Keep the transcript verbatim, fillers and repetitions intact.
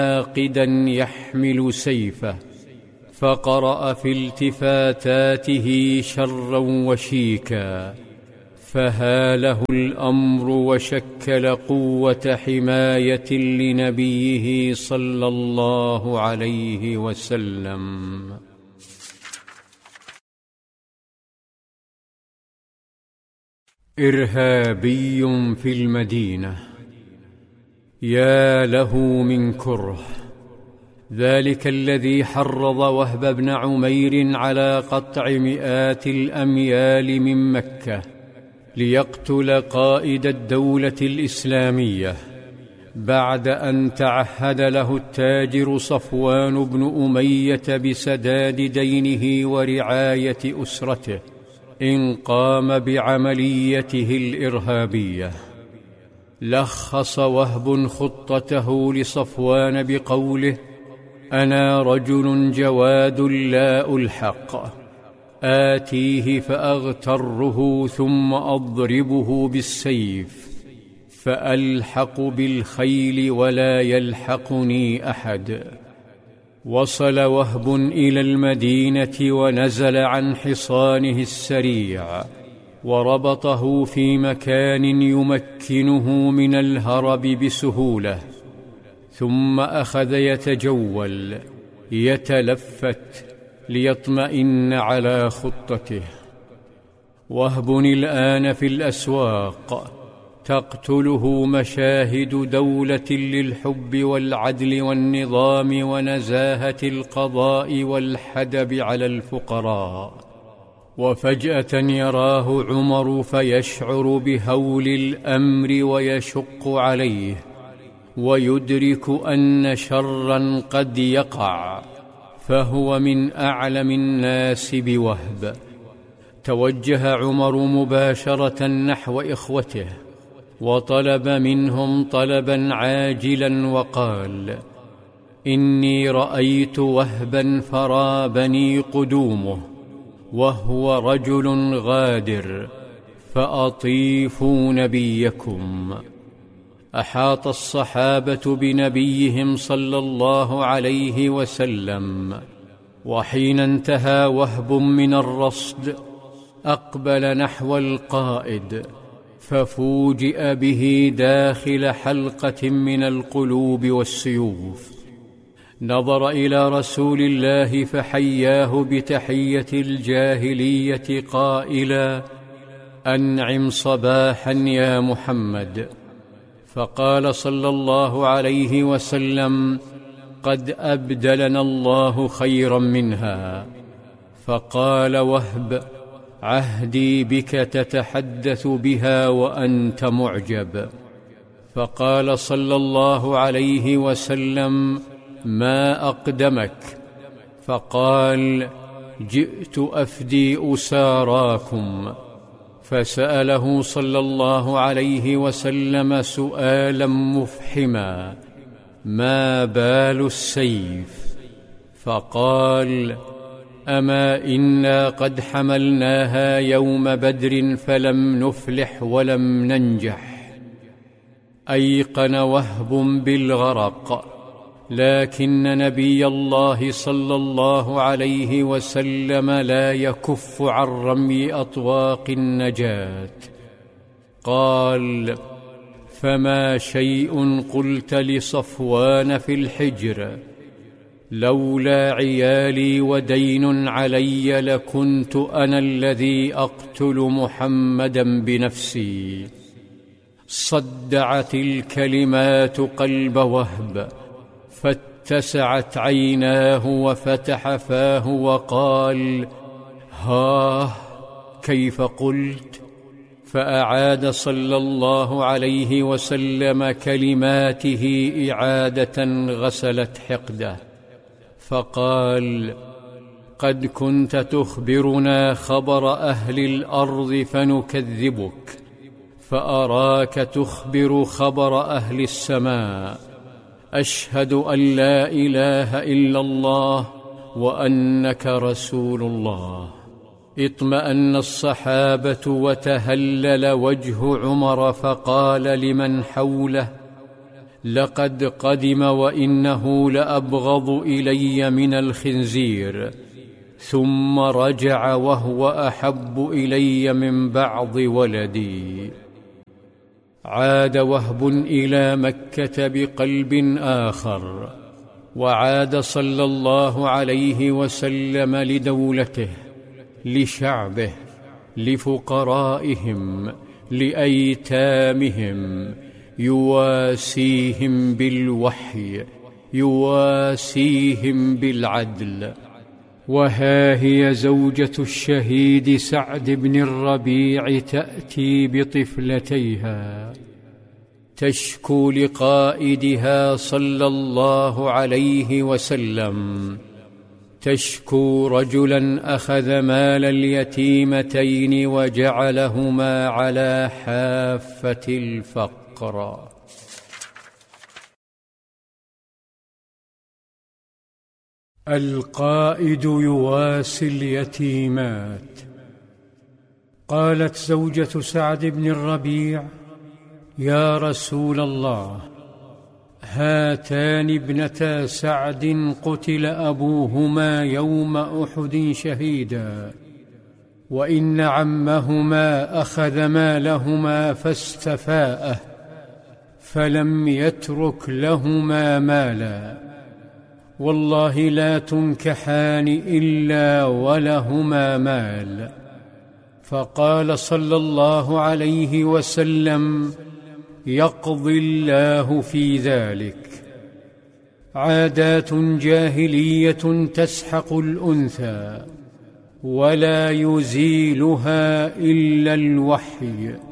ناقدا يحمل سيفه، فقرأ في التفاتاته شرا وشيكا، فهاله الأمر وشكل قوة حماية لنبيه صلى الله عليه وسلم. إرهابي في المدينة، يا له من كره، ذلك الذي حرض وهب بن عمير على قطع مئات الأميال من مكة ليقتل قائد الدولة الإسلامية، بعد أن تعهد له التاجر صفوان بن أمية بسداد دينه ورعاية أسرته إن قام بعمليته الإرهابية. لخص وهب خطته لصفوان بقوله: أنا رجل جواد لا ألحق، آتيه فأغتره ثم أضربه بالسيف، فألحق بالخيل ولا يلحقني أحد. وصل وهب إلى المدينة ونزل عن حصانه السريع، وربطه في مكان يمكنه من الهرب بسهولة، ثم أخذ يتجول يتلفت ليطمئن على خطته. وهب الآن في الأسواق تقتله مشاهد دولة للحب والعدل والنظام ونزاهة القضاء والحدب على الفقراء. وفجأة يراه عمر فيشعر بهول الأمر ويشق عليه، ويدرك أن شرا قد يقع، فهو من أعلم الناس بوهب. توجه عمر مباشرة نحو إخوته وطلب منهم طلبا عاجلا وقال: إني رأيت وهبا فرابني قدومه، وهو رجل غادر، فأطيفوا نبيكم. أحاط الصحابة بنبيهم صلى الله عليه وسلم، وحين انتهى وهب من الرصد أقبل نحو القائد، ففوجئ به داخل حلقة من القلوب والسيوف. نظر إلى رسول الله فحياه بتحية الجاهلية قائلا: أنعم صباحا يا محمد. فقال صلى الله عليه وسلم: قد أبدلنا الله خيرا منها. فقال وهب: عهدي بك تتحدث بها وأنت معجب. فقال صلى الله عليه وسلم: ما أقدمك؟ فقال: جئت أفدي أساراكم. فسأله صلى الله عليه وسلم سؤالا مفحما: ما بال السيف؟ فقال: أما إنا قد حملناها يوم بدر فلم نفلح ولم ننجح. أيقن وهب بالغرق، لكن نبي الله صلى الله عليه وسلم لا يكف عن رمي أطواق النجاة. قال: فما شيء قلت لصفوان في الحجر؟ لولا عيالي ودين علي لكنت أنا الذي أقتل محمدا بنفسي. صدعت الكلمات قلب وهب، فاتسعت عيناه وفتح فاه وقال: ها كيف قلت؟ فأعاد صلى الله عليه وسلم كلماته إعادة غسلت حقده، فقال: قد كنت تخبرنا خبر أهل الأرض فنكذبك، فأراك تخبر خبر أهل السماء. أشهد أن لا إله إلا الله وأنك رسول الله. اطمأن الصحابة وتهلل وجه عمر، فقال لمن حوله: لقد قدم وإنه لأبغض إلي من الخنزير، ثم رجع وهو أحب إلي من بعض ولدي. عاد وهب إلى مكة بقلب آخر، وعاد صلى الله عليه وسلم لدولته، لشعبه، لفقرائهم، لأيتامهم، يواسيهم بالوحي، يواسيهم بالعدل. وها هي زوجة الشهيد سعد بن الربيع تأتي بطفلتيها، تشكو لقائدها صلى الله عليه وسلم، تشكو رجلا أخذ مال اليتيمتين وجعلهما على حافة الفقر. القائد يواسي اليتيمات. قالت زوجة سعد بن الربيع: يا رسول الله، هاتان ابنتا سعد قتل أبوهما يوم أحد شهيدا، وإن عمهما أخذ مالهما فاستفاءه، فلم يترك لهما مالا، والله لا تنكحان إلا ولهما مال. فقال صلى الله عليه وسلم: يقضي الله في ذلك. عادات جاهلية تسحق الأنثى، ولا يزيلها إلا الوحي.